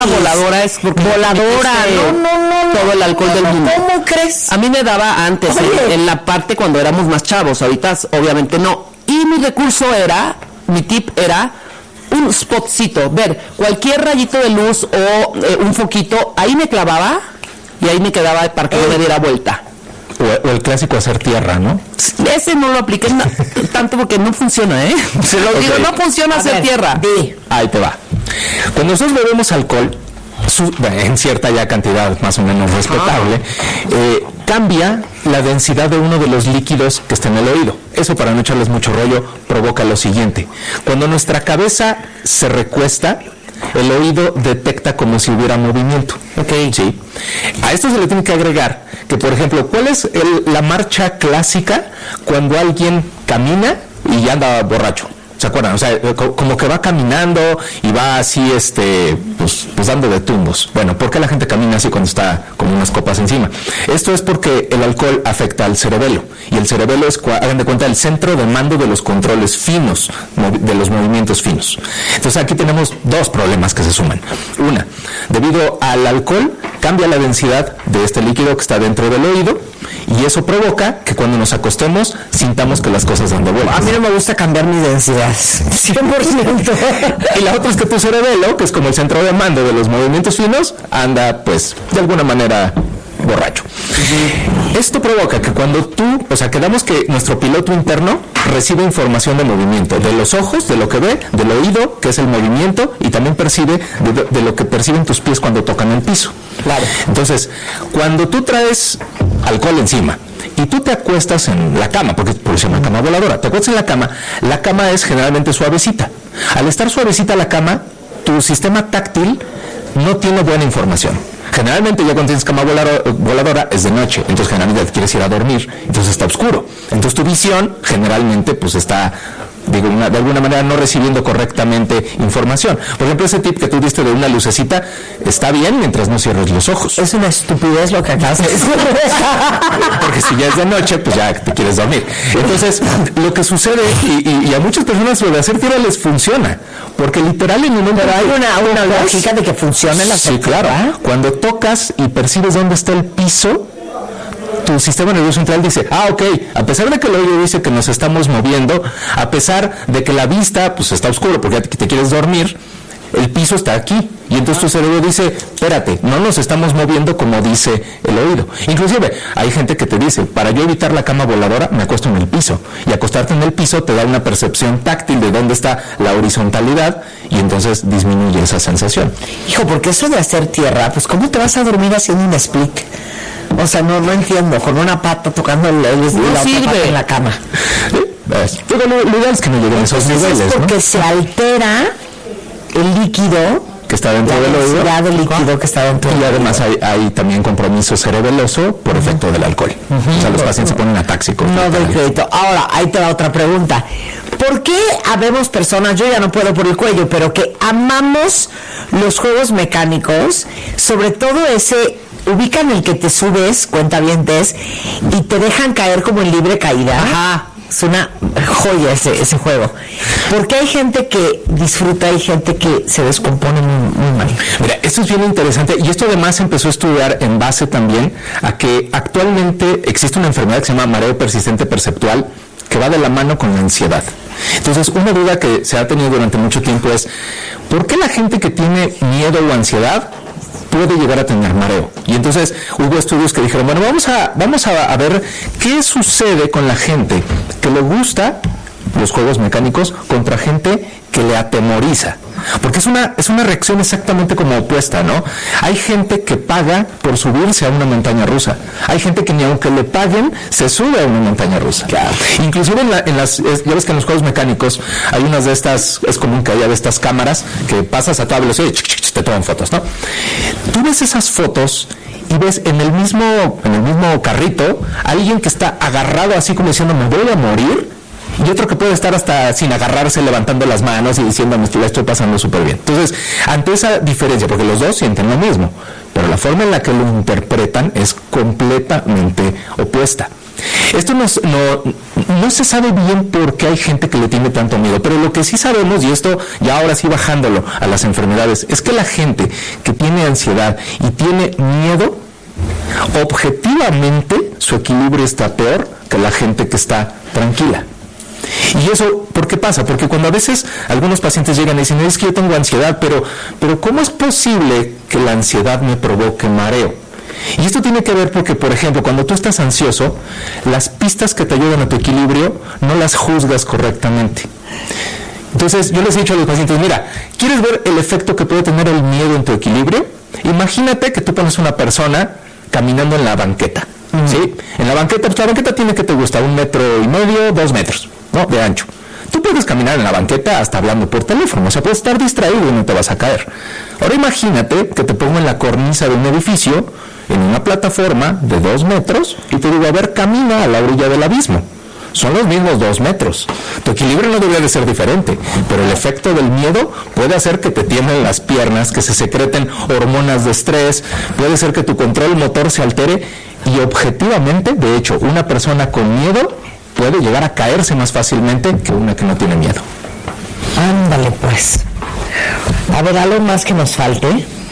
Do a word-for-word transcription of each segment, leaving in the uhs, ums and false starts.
voladora es porque voladora, no, no, no, todo el alcohol no, del mundo. ¿Cómo crees? A mí me daba antes en, en la parte cuando éramos más chavos, ahorita obviamente no. Y mi recurso era, mi tip era un spotcito, ver cualquier rayito de luz o eh, un foquito, ahí me clavaba y ahí me quedaba para que no me diera vuelta. O, o el clásico hacer tierra, ¿no? Ese no lo apliqué na- tanto porque no funciona, ¿eh? Se lo digo, Okay. no funciona A hacer ver, tierra. di. Ahí te va. Cuando nosotros bebemos alcohol, su- en cierta ya cantidad más o menos respetable, eh, cambia la densidad de uno de los líquidos que está en el oído. Eso, para no echarles mucho rollo, provoca lo siguiente. Cuando nuestra cabeza se recuesta, el oído detecta como si hubiera movimiento. Ok. Sí. A esto se le tiene que agregar que, por ejemplo, ¿cuál es el- la marcha clásica cuando alguien camina y ya anda borracho? ¿Se acuerdan? O sea, co- como que va caminando y va así, este, pues, pues dando de tumbos. Bueno, ¿por qué la gente camina así cuando está con unas copas encima? Esto es porque el alcohol afecta al cerebelo. Y el cerebelo es, cua- hagan de cuenta, el centro de mando de los controles finos, movi- de los movimientos finos. Entonces aquí tenemos dos problemas que se suman. Una, debido al alcohol, cambia la densidad de este líquido que está dentro del oído y eso provoca que cuando nos acostemos sintamos que las cosas dan de vuelta. A mí no me gusta cambiar mi densidad. cien por ciento. Y la otra es que tu cerebelo, que es como el centro de mando de los movimientos finos, anda, pues, de alguna manera borracho. Esto provoca que cuando tú, o sea, quedamos que nuestro piloto interno recibe información de movimiento, de los ojos, de lo que ve, del oído, que es el movimiento, y también percibe de, de lo que perciben tus pies cuando tocan el piso. Claro. Entonces, cuando tú traes alcohol encima y tú te acuestas en la cama, porque por eso se llama cama voladora, te acuestas en la cama, la cama es generalmente suavecita. Al estar suavecita la cama, tu sistema táctil no tiene buena información. Generalmente ya cuando tienes cama voladora, voladora es de noche, entonces generalmente te quieres ir a dormir, entonces está oscuro. Entonces tu visión generalmente pues está, digo, una, de alguna manera no recibiendo correctamente información. Por ejemplo, ese tip que tú diste de una lucecita está bien mientras no cierres los ojos. Es una estupidez lo que acabas de decir. Porque si ya es de noche, pues ya te quieres dormir. Entonces, lo que sucede, y, y, y a muchas personas lo de hacer tierra les funciona, porque literal en un momento Pero hay una, una lógica de que funcione la Sí, claro. Cuando tocas y percibes dónde está el piso, tu sistema nervioso central dice, ah, ok, a pesar de que el oído dice que nos estamos moviendo, a pesar de que la vista, pues está oscuro porque ya te, te quieres dormir, el piso está aquí. Y entonces tu cerebro dice, espérate, no nos estamos moviendo como dice el oído. Inclusive, hay gente que te dice, para yo evitar la cama voladora, me acuesto en el piso. Y acostarte en el piso te da una percepción táctil de dónde está la horizontalidad y entonces disminuye esa sensación. Hijo, porque eso de hacer tierra, pues ¿cómo te vas a dormir haciendo un split? O sea, no, no entiendo, con una pata tocando el, el, No la otra sirve. pata en la cama. Pero lo, lo ideal es que no lleguen a esos Entonces niveles, es porque ¿no? se altera el líquido, Que está dentro la del oído. densidad del líquido que está dentro Y del además hay, hay también compromiso cerebeloso por efecto del alcohol. O sea, los pacientes se ponen atáxicos. No doy crédito. Ahora, ahí te va otra pregunta. ¿Por qué habemos personas, yo ya no puedo por el cuello, pero que amamos los juegos mecánicos, sobre todo ese, ubican el que te subes, cuentavientes, y te dejan caer como en libre caída? Ajá. Es una joya ese, ese juego. Porque hay gente que disfruta, hay gente que se descompone muy, muy mal. Mira, esto es bien interesante y esto además se empezó a estudiar en base también a que actualmente existe una enfermedad que se llama mareo persistente perceptual que va de la mano con la ansiedad. Entonces, una duda que se ha tenido durante mucho tiempo es, ¿por qué la gente que tiene miedo o ansiedad puede llegar a tener mareo? Y entonces hubo estudios que dijeron, bueno, vamos a, vamos a, a ver qué sucede con la gente que le gusta los juegos mecánicos contra gente que le atemoriza. Porque es una, es una reacción exactamente como opuesta, ¿no? Hay gente que paga por subirse a una montaña rusa. Hay gente que ni aunque le paguen, se sube a una montaña rusa. Claro. Inclusive en, la, en las, es, ya ves que en los juegos mecánicos hay unas de estas, es común que haya de estas cámaras que pasas a toda velocidad y te toman fotos, ¿no? Tú ves esas fotos y ves en el mismo, en el mismo carrito alguien que está agarrado así como diciendo, me voy a morir, y otro que puede estar hasta sin agarrarse, levantando las manos y diciendo, me estoy, la estoy pasando súper bien. Entonces, ante esa diferencia, porque los dos sienten lo mismo, pero la forma en la que lo interpretan es completamente opuesta. Esto no, no, no se sabe bien por qué hay gente que le tiene tanto miedo, pero lo que sí sabemos, y esto ya ahora sí bajándolo a las enfermedades, es que la gente que tiene ansiedad y tiene miedo, objetivamente su equilibrio está peor que la gente que está tranquila. Y eso, ¿por qué pasa? Porque cuando a veces algunos pacientes llegan y dicen, es que yo tengo ansiedad, pero, pero ¿cómo es posible que la ansiedad me provoque mareo? Y esto tiene que ver porque, por ejemplo, cuando tú estás ansioso, las pistas que te ayudan a tu equilibrio no las juzgas correctamente. Entonces, yo les he dicho a los pacientes, mira, ¿quieres ver el efecto que puede tener el miedo en tu equilibrio? Imagínate que tú pones una persona caminando en la banqueta, uh-huh. ¿sí? En la banqueta, pues la banqueta tiene que te gusta un metro y medio, dos metros, ¿no? De ancho. Tú puedes caminar en la banqueta hasta hablando por teléfono, o sea, puedes estar distraído y no te vas a caer. Ahora imagínate que te pongo en la cornisa de un edificio, en una plataforma de dos metros, y te digo, a ver, camina a la orilla del abismo. Son los mismos dos metros. Tu equilibrio no debería de ser diferente, pero el efecto del miedo puede hacer que te tiemblen las piernas, que se secreten hormonas de estrés, puede ser que tu control motor se altere, y objetivamente, de hecho, una persona con miedo puede llegar a caerse más fácilmente que una que no tiene miedo. Ándale pues. A ver, algo más que nos falte.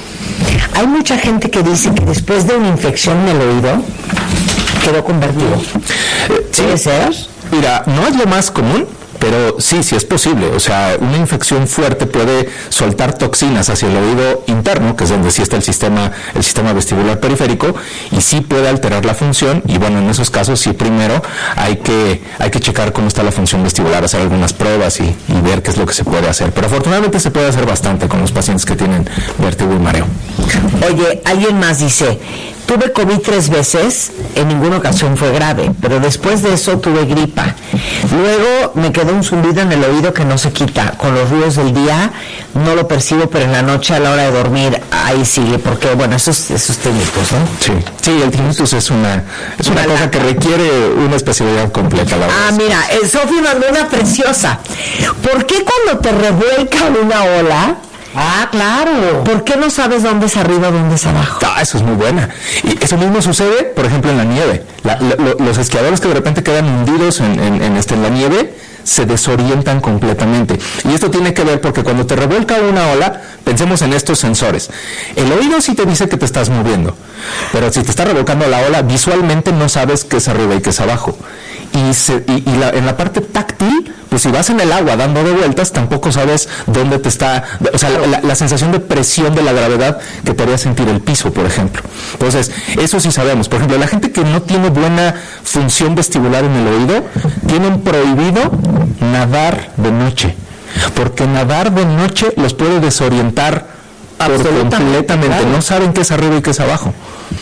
Hay mucha gente que dice que después de una infección en el oído quedó convertido. Eh, sí. ¿Puede ser? Mira, no es lo más común, pero sí, sí es posible. O sea, una infección fuerte puede soltar toxinas hacia el oído interno, que es donde sí está el sistema, el sistema vestibular periférico, y sí puede alterar la función. Y bueno, en esos casos sí primero hay que, hay que checar cómo está la función vestibular, hacer algunas pruebas y, y ver qué es lo que se puede hacer. Pero afortunadamente se puede hacer bastante con los pacientes que tienen vértigo y mareo. Oye, alguien más dice, tuve COVID tres veces, en ninguna ocasión fue grave, pero después de eso tuve gripa. Luego me quedó un zumbido en el oído que no se quita. Con los ruidos del día no lo percibo, pero en la noche a la hora de dormir ahí sigue, porque bueno, esos, esos tinnitus, ¿no? Sí, sí, el tinnitus es una, es una, una cosa que requiere una especialidad completa, la verdad. Ah, mira, eh, Sofía mandó una preciosa. ¿Por qué cuando te revuelca una ola... Ah, claro. ¿Por qué no sabes dónde es arriba, dónde es abajo? Ah, eso es muy buena. Y eso mismo sucede, por ejemplo, en la nieve. La, la, los esquiadores que de repente quedan hundidos en, en, en, este, en la nieve se desorientan completamente. Y esto tiene que ver porque cuando te revuelca una ola, pensemos en estos sensores. El oído sí te dice que te estás moviendo, pero si te está revolcando la ola, visualmente no sabes qué es arriba y qué es abajo. Y, se, y, y la, en la parte táctil, pues si vas en el agua dando de vueltas, tampoco sabes dónde te está, o sea, la, la sensación de presión de la gravedad que te haría sentir el piso, por ejemplo. Entonces, eso sí sabemos. Por ejemplo, la gente que no tiene buena función vestibular en el oído, tienen prohibido nadar de noche, porque nadar de noche los puede desorientar completamente. Claro. No saben qué es arriba y qué es abajo.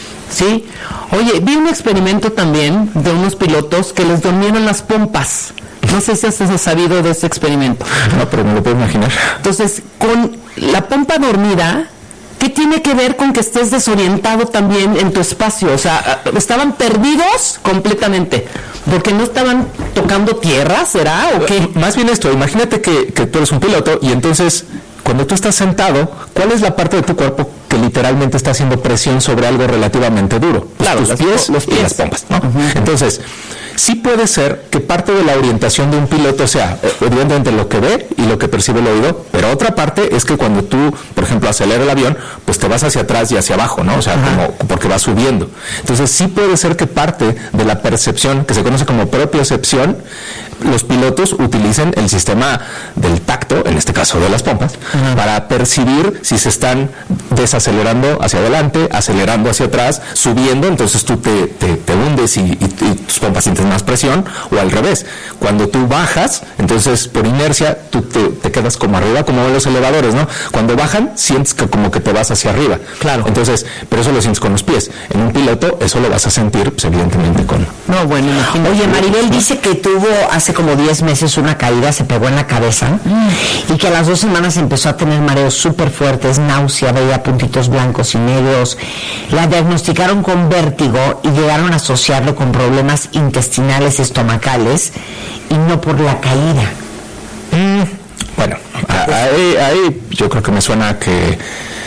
Sí. Oye, vi un experimento también de unos pilotos que les dormieron las pompas. No sé si has sabido de ese experimento. No, pero me lo puedo imaginar. Entonces, con la pompa dormida, ¿qué tiene que ver con que estés desorientado también en tu espacio? O sea, estaban perdidos completamente, porque no estaban tocando tierra, ¿será? ¿O qué? Más bien esto, imagínate que, que tú eres un piloto y entonces, cuando tú estás sentado, ¿cuál es la parte de tu cuerpo que literalmente está haciendo presión sobre algo relativamente duro? Claro, tus las, pies, los pies y las pompas, ¿no? Uh-huh. Entonces, sí puede ser que parte de la orientación de un piloto sea, evidentemente, lo que ve y lo que percibe el oído, pero otra parte es que cuando tú, por ejemplo, aceleras el avión, pues te vas hacia atrás y hacia abajo, ¿no? O sea, como porque vas subiendo. Entonces, sí puede ser que parte de la percepción, que se conoce como propiocepción, los pilotos utilicen el sistema del tacto, en este caso de las pompas, uh-huh. para percibir si se están desacelerando hacia adelante, acelerando hacia atrás, subiendo, entonces tú te, te, te hundes y, y, y tus pompas sienten más presión, o al revés, cuando tú bajas, entonces por inercia tú te, te quedas como arriba, como en los elevadores, ¿no? Cuando bajan, sientes que como que te vas hacia arriba. Claro. Entonces, pero eso lo sientes con los pies. En un piloto, eso lo vas a sentir, pues, evidentemente, con... No, bueno, imagínate. Oye, Maribel dice que tuvo hace como diez meses una caída, se pegó en la cabeza, mm. y que a las dos semanas empezó a tener mareos súper fuertes, náusea, veía puntitos blancos y negros. La diagnosticaron con vértigo y llegaron a asociarlo con problemas intestinales, estomacales, y no por la caída. Mm, bueno, ahí, ahí yo creo que me suena que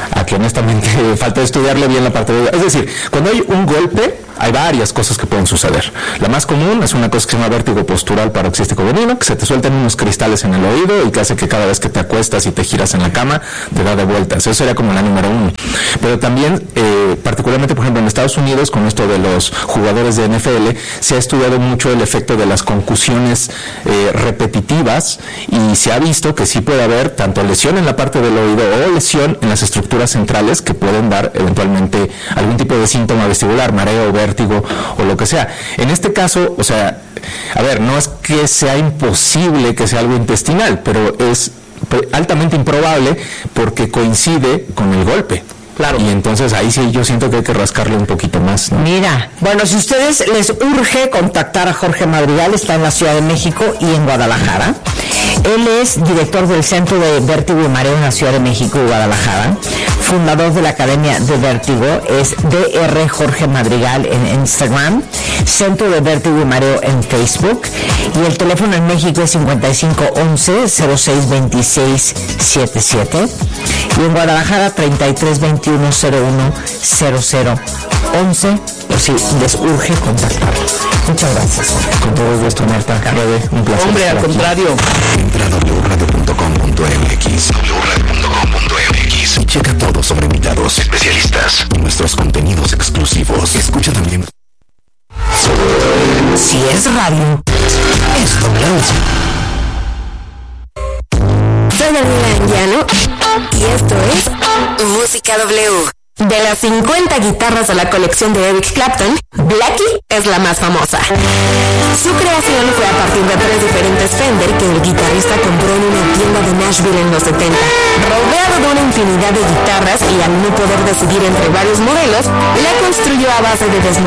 a que honestamente falta estudiarle bien la parte de oído. Es decir, cuando hay un golpe, hay varias cosas que pueden suceder. La más común es una cosa que se llama vértigo postural paroxístico benigno, que se te sueltan unos cristales en el oído y que hace que cada vez que te acuestas y te giras en la cama, te da de vueltas. Eso sería como la número uno. Pero también, eh, particularmente, por ejemplo, en Estados Unidos, con esto de los jugadores de N F L, se ha estudiado mucho el efecto de las concusiones eh, repetitivas y se ha visto que sí puede haber tanto lesión en la parte del oído o lesión en las estructuras centrales que pueden dar eventualmente algún tipo de síntoma vestibular, mareo, vértigo o lo que sea. En este caso, o sea, a ver, no es que sea imposible que sea algo intestinal, pero es altamente improbable porque coincide con el golpe. Claro. Y entonces ahí sí yo siento que hay que rascarle un poquito más, ¿no? Mira, bueno, si ustedes les urge contactar a Jorge Madrigal, está en la Ciudad de México y en Guadalajara. Él es director del Centro de Vértigo y Mareo en la Ciudad de México y Guadalajara, fundador de la Academia de Vértigo, es D R Jorge Madrigal en Instagram, Centro de Vértigo y Mareo en Facebook, y el teléfono en México es cincuenta y cinco once cero seis veintiséis setenta y siete, y en Guadalajara treinta y tres veintiuno cero uno cero cero once, por si les urge contactar. Muchas gracias. Con todo gusto, Marta. Bebe, un placer. Hombre, al contrario. Entra a doble u radio punto com punto m x, doble u radio punto com punto m x y checa todo sobre invitados, especialistas y nuestros contenidos exclusivos. Escucha también. Si es radio, Es W. Soy Daniela Anguiano y esto es Música W. De las cincuenta guitarras de la colección de Eric Clapton, Blackie es la más famosa. Su creación fue a partir de tres diferentes Fender que el guitarrista compró en una tienda de Nashville en los setenta. Rodeado de una infinidad de guitarras y al no poder decidir entre varios modelos, la construyó a base de desmontar